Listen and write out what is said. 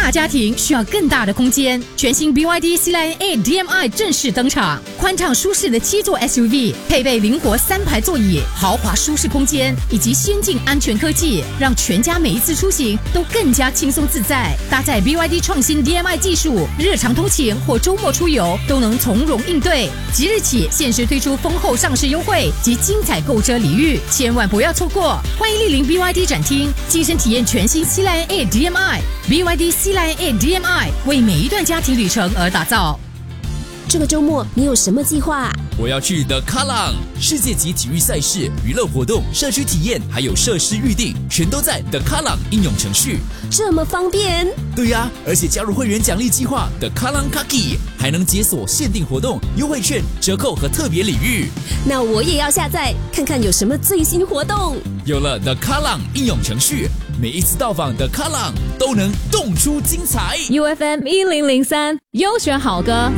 大家庭需要更大的空间，全新 BYD C-Line8 DM-i 正式登场，宽敞舒适的7座 SUV， 配备灵活3排座椅，豪华舒适空间以及先进安全科技，让全家每一次出行都更加轻松自在。搭载 BYD 创新 DM-i 技术，日常通勤或周末出游都能从容应对。即日起限时推出丰厚上市优惠及精彩购车礼遇，千万不要错过！欢迎莅临 BYD 展厅，亲身体验全新 C-Line8 DM-i。BYD C-Line8 DM-i 为每一段家庭旅程而打造。 这个周末你有什么计划？ 我要去 The Kallang 世界级体育赛事、娱乐活动、社区体验，还有设施预订，全都在 The Kallang 应用程序。 这么方便？ 对呀，而且加入会员奖励计划 The Kallang Kaki， 还能解锁限定活动、优惠券、折扣和特别礼遇。 那我也要下载看看有什么最新活动。 有了 The Kallang 应用程序，每一次到访 The Kallang 都能动出精彩。 UFM 1003优选好歌。